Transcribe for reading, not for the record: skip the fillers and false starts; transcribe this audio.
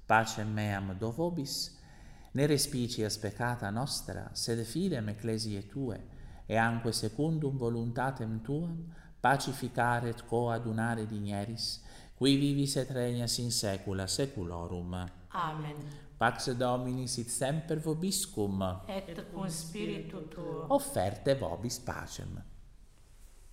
pacem meam do vobis, ne respicias peccata nostra, sed fidem ecclesiae Tue, e anque secundum voluntatem Tuam, pacificare et coadunare digneris, qui vivis et regnas in saecula saeculorum. Amen. Pax Domini sit semper vobiscum. Et cum spiritu tuo. Offerte vobis pacem.